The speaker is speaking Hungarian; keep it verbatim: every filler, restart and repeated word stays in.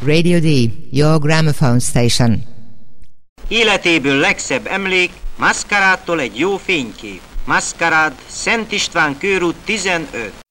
Radio D, your gramophone station. Életéből legszebb emlék, Maszkarádtól egy jó fénykép. Maszkarád, Szent István körút tizenöt.